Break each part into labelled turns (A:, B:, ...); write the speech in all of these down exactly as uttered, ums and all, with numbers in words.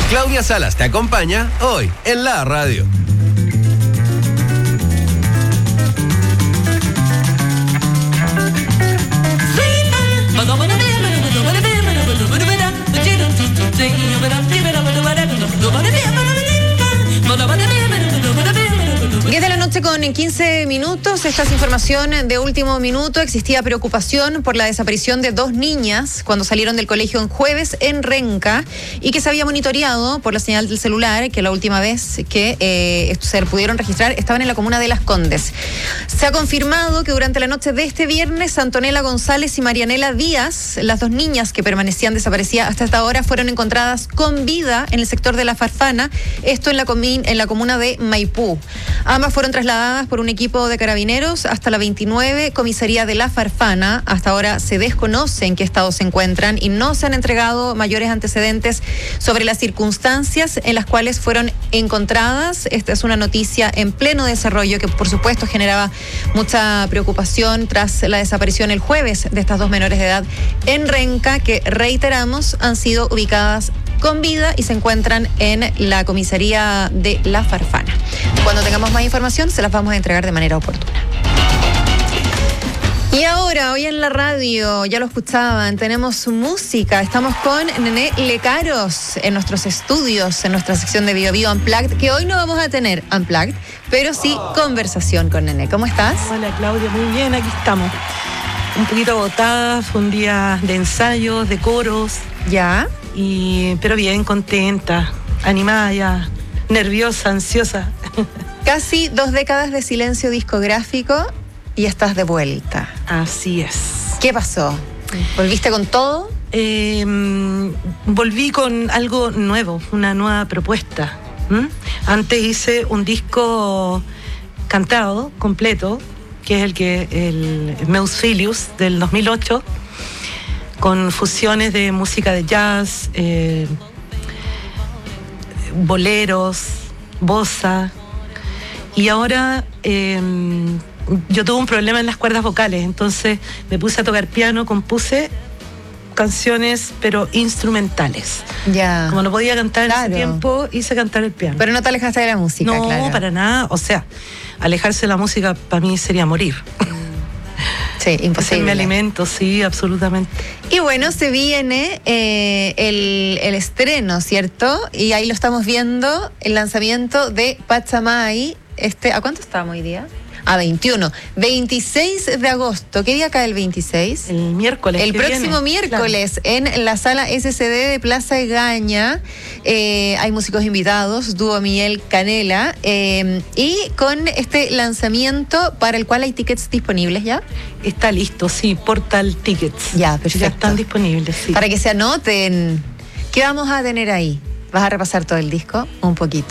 A: Claudia Salas te acompaña hoy en La Radio.
B: diez de la noche con quince minutos. Esta es información de último minuto. Existía preocupación por la desaparición de dos niñas cuando salieron del colegio en jueves en Renca y que se había monitoreado por la señal del celular, que la última vez que eh, se pudieron registrar estaban en la comuna de Las Condes. Se ha confirmado que durante la noche de este viernes, Antonella González y Marianela Díaz, las dos niñas que permanecían desaparecidas hasta esta hora, fueron encontradas con vida en el sector de La Farfana, esto en la, comi- en la comuna de Maipú. Ambas fueron trasladadas por un equipo de carabineros hasta la veintinueve comisaría de La Farfana. Hasta ahora se desconoce en qué estado se encuentran y no se han entregado mayores antecedentes sobre las circunstancias en las cuales fueron encontradas. Esta es una noticia en pleno desarrollo que por supuesto generaba mucha preocupación tras la desaparición el jueves de estas dos menores de edad en Renca, que reiteramos han sido ubicadas con vida y se encuentran en la comisaría de La Farfana. Cuando tengamos más información se las vamos a entregar de manera oportuna. Y ahora, hoy en la radio, ya lo escuchaban, tenemos música. Estamos con Nené Lecaros en nuestros estudios, en nuestra sección de Bio Bio Unplugged, que hoy no vamos a tener Unplugged, pero sí conversación con Nené. ¿Cómo estás?
C: Hola Claudia, muy bien, aquí estamos. Un poquito agotada, fue un día de ensayos, de coros.
B: ¿Ya?
C: Y, pero bien, contenta, animada ya, nerviosa, ansiosa.
B: Casi dos décadas de silencio discográfico y estás de vuelta.
C: Así es.
B: ¿Qué pasó? ¿Volviste con todo?
C: Eh, volví con algo nuevo, una nueva propuesta. ¿Mm? Antes hice un disco cantado, completo, que es el que el Meus Filius del dos mil ocho, con fusiones de música de jazz, eh, boleros, bossa. Y ahora eh, yo tuve un problema en las cuerdas vocales, entonces me puse a tocar piano, compuse canciones, pero instrumentales.
B: Ya.
C: Como no podía cantar
B: Claro.
C: en ese tiempo, hice cantar el piano.
B: Pero no te alejaste de la música,
C: no,
B: claro.
C: para nada. O sea, alejarse de la música para mí sería morir.
B: Sí, imposible.
C: Ese es mi alimento, sí, absolutamente.
B: Y bueno, se viene eh, el, el estreno, ¿cierto? Y ahí lo estamos viendo, el lanzamiento de Pachamay. Este, ¿a cuánto estamos hoy día? A veintiuno. veintiséis de agosto. ¿Qué día cae el veintiséis?
C: El miércoles.
B: El
C: que
B: próximo
C: viene,
B: miércoles, claro, en la sala S C D de Plaza Egaña. Eh, hay músicos invitados, dúo Miguel Canela. Eh, y con este lanzamiento para el cual hay tickets disponibles ya.
C: Está listo, sí, Portal Tickets.
B: Ya, perfecto.
C: Ya están disponibles, sí.
B: Para que se anoten. ¿Qué vamos a tener ahí? ¿Vas a repasar todo el disco? Un poquito.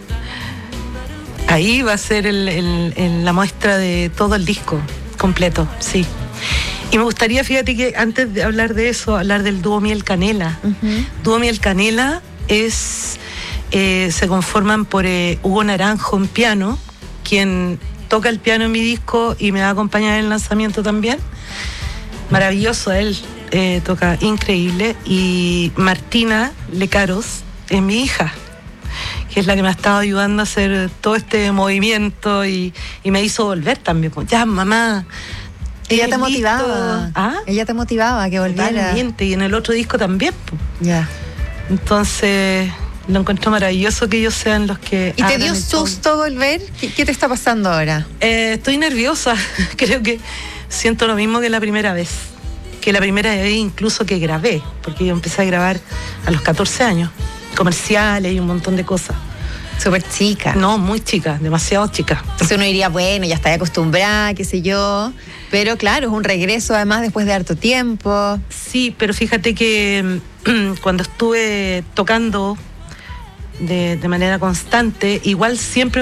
C: Ahí va a ser el, el, el, la muestra de todo el disco completo, sí. Y me gustaría, fíjate que antes de hablar de eso, hablar del dúo Miel Canela. Uh-huh. Dúo Miel Canela es, eh, se conforman por eh, Hugo Naranjo en piano, quien toca el piano en mi disco y me va a acompañar en el lanzamiento también. Maravilloso, él eh, toca increíble. Y Martina Lecaros es mi hija, que es la que me ha estado ayudando a hacer todo este movimiento y, y me hizo volver también. Pues, ya, mamá.
B: Ella te motivaba.
C: ¿Ah?
B: Ella te motivaba a que volviera.
C: Totalmente, y en el otro disco también. Pues.
B: Ya.
C: Entonces, lo encuentro maravilloso que ellos sean los que...
B: ¿Y te dio susto volver? ¿Qué, ¿Qué te está pasando ahora?
C: Eh, estoy nerviosa. Creo que siento lo mismo que la primera vez. Que la primera vez incluso que grabé, porque yo empecé a grabar a los catorce años. Comerciales y un montón de cosas.
B: Súper chica.
C: No, muy chica, demasiado chica.
B: Entonces uno diría, bueno, ya está acostumbrada, qué sé yo. Pero claro, es un regreso además después de harto tiempo.
C: Sí, pero fíjate que cuando estuve tocando de, de manera constante, igual siempre